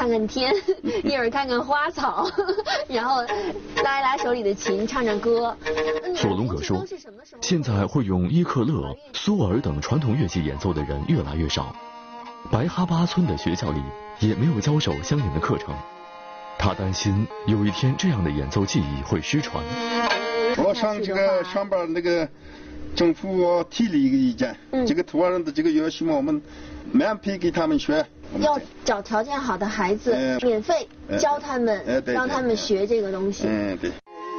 看看天，一会儿看看花草，然后拉一拉手里的琴，唱唱歌。 索隆格说，现在会用伊克勒、苏尔等传统乐器演奏的人越来越少，白哈巴村的学校里也没有教授相应的课程。他担心有一天这样的演奏技艺会失传。 我上边那个政府提了一个意见，这个土人的这个乐器嘛，我们免费给他们学。 要找条件好的孩子，免费教他们，让他们学这个东西。 对。